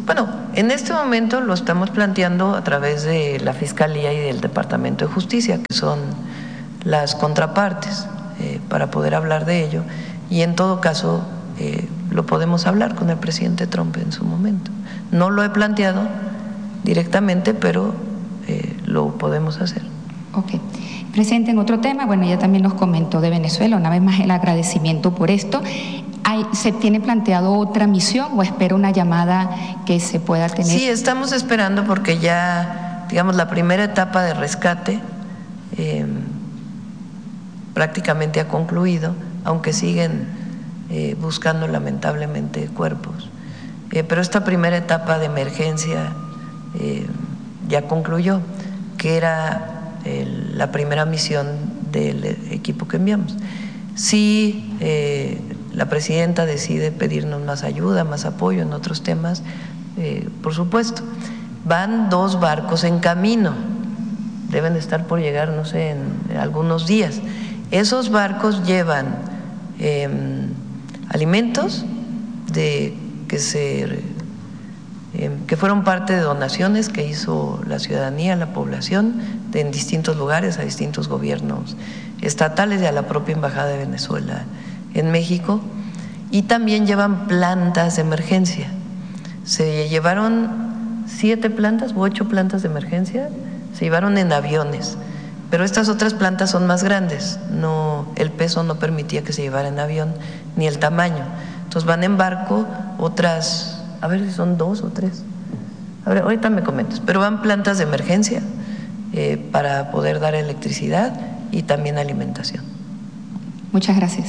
Bueno, en este momento lo estamos planteando a través de la Fiscalía y del Departamento de Justicia, que son las contrapartes, eh, para poder hablar de ello, y en todo caso eh, lo podemos hablar con el presidente Trump en su momento. No lo he planteado directamente, pero eh, lo podemos hacer. Ok. Presidente, en otro tema, bueno, ella también nos comentó de Venezuela, una vez más el agradecimiento por esto. Hay, ¿Se tiene planteado otra misión o espera una llamada que se pueda tener? Sí, estamos esperando porque ya, digamos, la primera etapa de rescate eh, prácticamente ha concluido, aunque siguen eh, buscando lamentablemente cuerpos. Eh, pero esta primera etapa de emergencia eh, ya concluyó, que era el, la primera misión del equipo que enviamos. Si eh, la presidenta decide pedirnos más ayuda, más apoyo en otros temas, eh, por supuesto. Van dos barcos en camino, deben de estar por llegar, no sé, en algunos días. Esos barcos llevan eh, alimentos de, que, se, eh, que fueron parte de donaciones que hizo la ciudadanía, la población, de, en distintos lugares, a distintos gobiernos estatales y a la propia Embajada de Venezuela en México, y también llevan plantas de emergencia. Se llevaron siete plantas u ocho plantas de emergencia, se llevaron en aviones, pero estas otras plantas son más grandes, no, el peso no permitía que se llevara en avión, ni el tamaño. Entonces van en barco otras, a ver si son dos o tres, a ver, ahorita me comentas, pero van plantas de emergencia eh, para poder dar electricidad y también alimentación. Muchas gracias.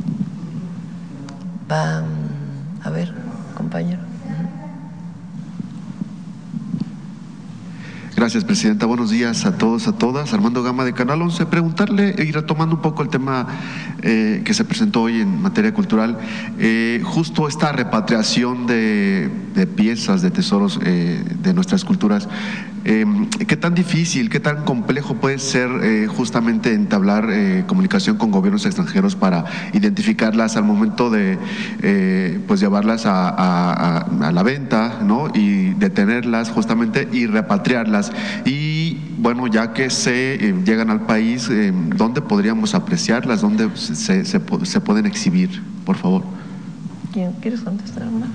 Va, a ver, compañero. Gracias, Presidenta. Buenos días a todos, a todas. Armando Gama de Canal once. Preguntarle y retomando un poco el tema eh, que se presentó hoy en materia cultural, eh, justo esta repatriación de, de piezas, de tesoros eh, de nuestras culturas. Eh, ¿Qué tan difícil, qué tan complejo puede ser eh, justamente entablar eh, comunicación con gobiernos extranjeros para identificarlas al momento de eh, pues llevarlas a, a, a la venta, ¿no? Y detenerlas justamente y repatriarlas? Y bueno, ya que se eh, llegan al país, eh, ¿dónde podríamos apreciarlas? ¿Dónde se, se, se, se pueden exhibir? Por favor. ¿Quién quieres contestar, hermano?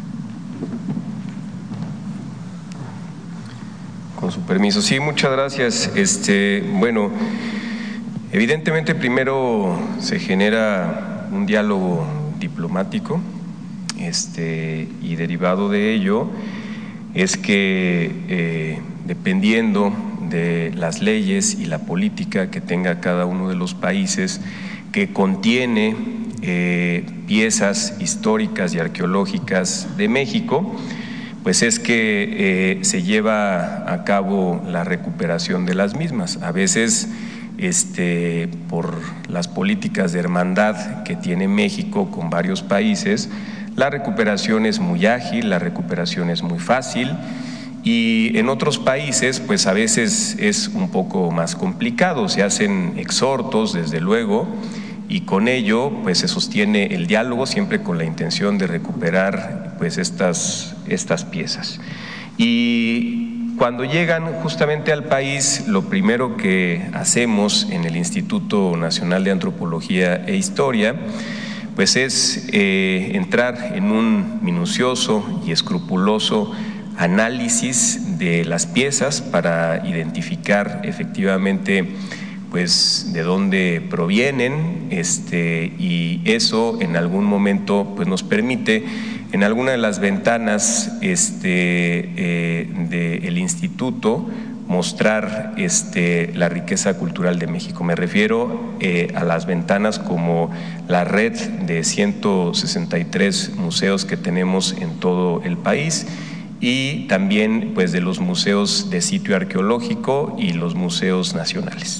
Con su permiso. Sí, muchas gracias. Este, bueno, evidentemente primero se genera un diálogo diplomático, este, y derivado de ello es que eh, dependiendo de las leyes y la política que tenga cada uno de los países que contiene eh, piezas históricas y arqueológicas de México, pues es que eh, se lleva a cabo la recuperación de las mismas. A veces, este, por las políticas de hermandad que tiene México con varios países, la recuperación es muy ágil, la recuperación es muy fácil, y en otros países, pues a veces es un poco más complicado. Se hacen exhortos, desde luego, y con ello pues se sostiene el diálogo, siempre con la intención de recuperar pues estas, estas piezas. Y cuando llegan justamente al país, lo primero que hacemos en el Instituto Nacional de Antropología e Historia pues es eh, entrar en un minucioso y escrupuloso análisis de las piezas para identificar efectivamente pues de dónde provienen, este, y eso en algún momento pues nos permite en alguna de las ventanas este, eh, del instituto mostrar este, la riqueza cultural de México. Me refiero eh, a las ventanas como la red de ciento sesenta y tres museos que tenemos en todo el país, y también pues de los museos de sitio arqueológico y los museos nacionales.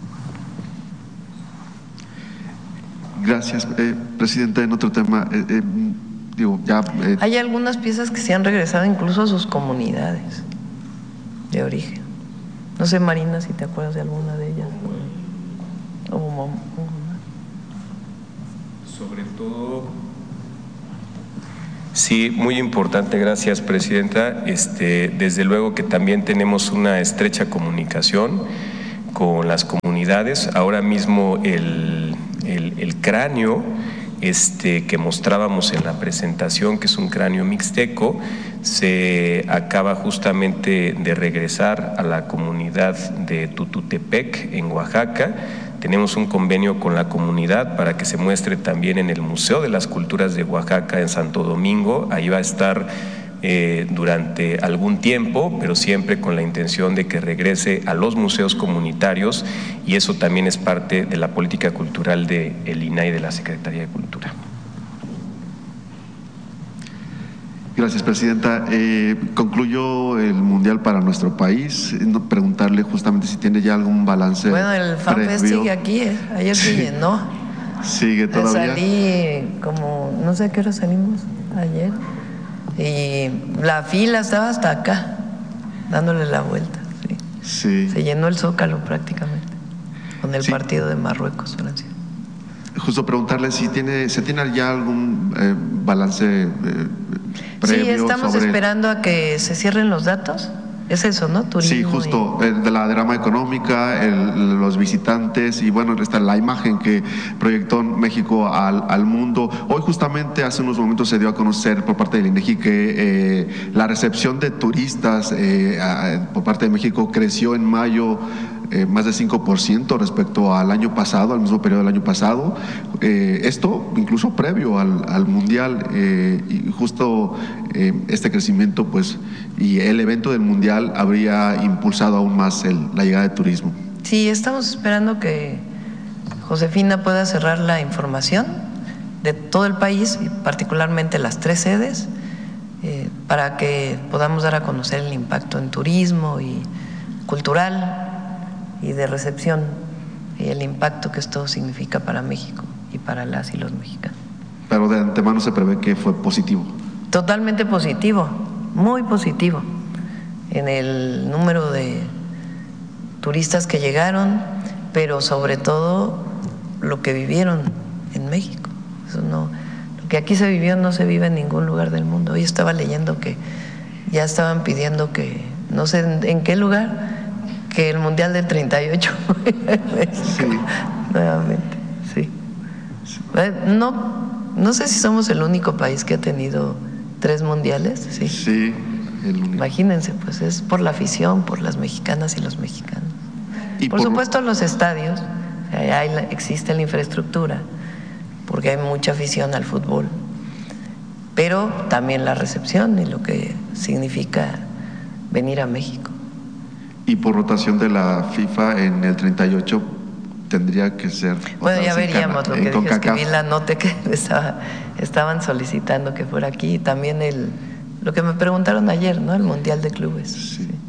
Gracias, eh, Presidenta. En otro tema, eh, eh, digo, ya… Eh. Hay algunas piezas que se han regresado incluso a sus comunidades de origen. No sé, Marina, si te acuerdas de alguna de ellas. O, o, o, Sobre todo… Sí, muy importante, gracias, Presidenta. Este, desde luego que también tenemos una estrecha comunicación con las comunidades. Ahora mismo el, el, el cráneo este, que mostrábamos en la presentación, que es un cráneo mixteco, se acaba justamente de regresar a la comunidad de Tututepec, en Oaxaca. Tenemos un convenio con la comunidad para que se muestre también en el Museo de las Culturas de Oaxaca en Santo Domingo. Ahí va a estar eh, durante algún tiempo, pero siempre con la intención de que regrese a los museos comunitarios, y eso también es parte de la política cultural del I N A I, de la Secretaría de Cultura. Gracias, Presidenta. Eh, concluyó el Mundial para nuestro país. No, preguntarle justamente si tiene ya algún balance. Bueno, el FanFest sigue aquí, ¿eh? Ayer sí. se llenó. Sigue todavía. Salí como, no sé a qué hora salimos ayer, y la fila estaba hasta acá, dándole la vuelta. Sí. Sí. Se llenó el Zócalo prácticamente, con el sí. partido de Marruecos, Francia. Justo preguntarle si tiene, se tiene ya algún eh, balance eh, previo. Sí, estamos sobre... esperando a que se cierren los datos. Es eso, ¿no? Turismo. Sí, justo, y... el de la derrama económica, el, los visitantes y bueno, está la imagen que proyectó México al, al mundo. Hoy justamente hace unos momentos se dio a conocer por parte del INEGI que eh, la recepción de turistas eh, a, por parte de México creció en mayo Eh, más de cinco por ciento respecto al año pasado, al mismo periodo del año pasado. Eh, esto incluso previo al, al Mundial, eh, y justo eh, este crecimiento pues y el evento del Mundial habría impulsado aún más el, la llegada de turismo. Sí, estamos esperando que Josefina pueda cerrar la información de todo el país y particularmente las tres sedes, eh, para que podamos dar a conocer el impacto en turismo y cultural y de recepción, y el impacto que esto significa para México y para las y los mexicanos. Pero de antemano se prevé que fue positivo. Totalmente positivo, muy positivo, en el número de turistas que llegaron, pero sobre todo lo que vivieron en México. Eso no, lo que aquí se vivió no se vive en ningún lugar del mundo. Hoy estaba leyendo que ya estaban pidiendo que, no sé en, en qué lugar, que el Mundial del treinta y ocho sí. nuevamente, sí. sí. No, no sé si somos el único país que ha tenido tres mundiales, sí. Sí, el único. Imagínense, pues es por la afición, por las mexicanas y los mexicanos. Y por, por supuesto los estadios, ahí existe la infraestructura, porque hay mucha afición al fútbol, pero también la recepción y lo que significa venir a México. Y por rotación de la FIFA en el treinta y ocho tendría que ser. Bueno, ya veríamos. Lo que dije es que vi la nota que estaba, estaban solicitando que fuera aquí. También el, lo que me preguntaron ayer, ¿no? El Mundial de Clubes. Sí. Sí.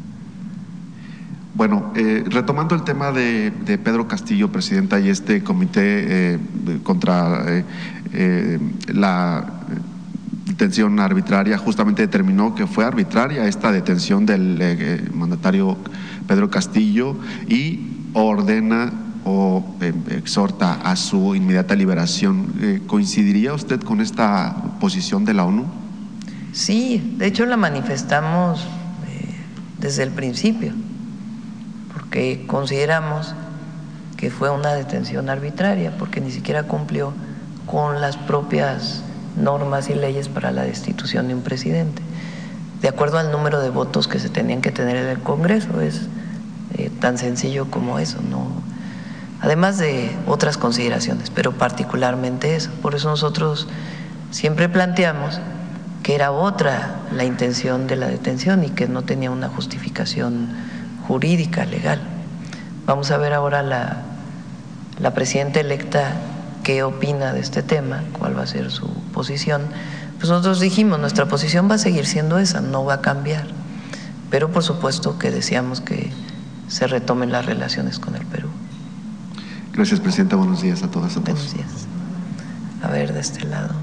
Bueno, eh, retomando el tema de, de Pedro Castillo, Presidenta, y este comité eh, contra eh, eh, la detención arbitraria, justamente determinó que fue arbitraria esta detención del eh, mandatario Pedro Castillo y ordena o eh, exhorta a su inmediata liberación. Eh, ¿Coincidiría usted con esta posición de la ONU? Sí, de hecho la manifestamos eh, desde el principio, porque consideramos que fue una detención arbitraria, porque ni siquiera cumplió con las propias normas y leyes para la destitución de un presidente, de acuerdo al número de votos que se tenían que tener en el Congreso. Es eh, tan sencillo como eso, no, además de otras consideraciones, pero particularmente eso. Por eso nosotros siempre planteamos que era otra la intención de la detención y que no tenía una justificación jurídica, legal. Vamos a ver ahora la, la presidenta electa qué opina de este tema, cuál va a ser su posición. Pues nosotros dijimos, nuestra posición va a seguir siendo esa, no va a cambiar, pero por supuesto que deseamos que se retomen las relaciones con el Perú. Gracias, Presidenta. Buenos días a todas y a todos. Buenos días. A ver, de este lado.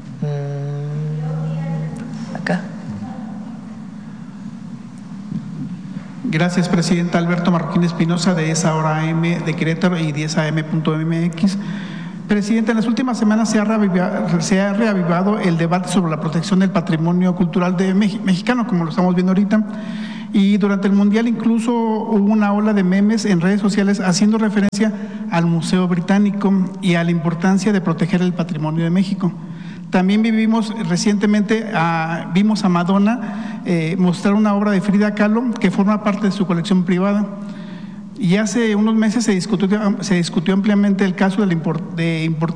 Acá. Gracias, Presidenta. Alberto Marroquín Espinosa, de esa hora A M de Querétaro y diez A M punto M X. Presidenta, en las últimas semanas se ha, reavivado, se ha reavivado el debate sobre la protección del patrimonio cultural de Mex- mexicano, como lo estamos viendo ahorita. Y durante el Mundial incluso hubo una ola de memes en redes sociales haciendo referencia al Museo Británico y a la importancia de proteger el patrimonio de México. También vivimos recientemente, a, vimos a Madonna eh, mostrar una obra de Frida Kahlo que forma parte de su colección privada. Y hace unos meses se discutió, se discutió ampliamente el caso de, la import, de importar